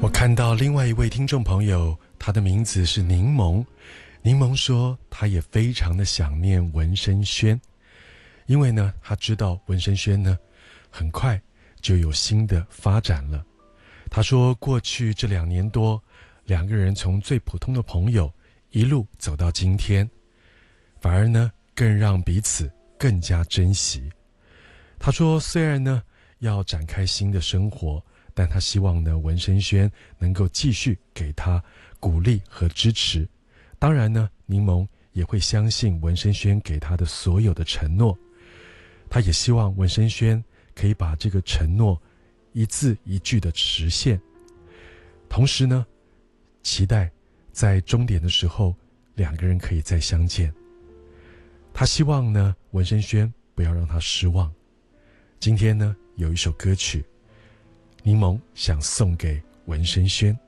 我看到另外一位听众朋友，他的名字是柠檬。柠檬说他也非常的想念文生轩，因为呢他知道文生轩呢很快就有新的发展了。他说过去这2年多，两个人从最普通的朋友一路走到今天，反而呢更让彼此更加珍惜。他说虽然呢要展开新的生活，但他希望呢文生轩能够继续给他鼓励和支持。当然呢柠檬也会相信文生轩给他的所有的承诺，他也希望文生轩可以把这个承诺一字一句的实现，同时呢期待在终点的时候两个人可以再相见。他希望呢文生轩不要让他失望。今天呢有一首歌曲，柠檬想送给文生轩。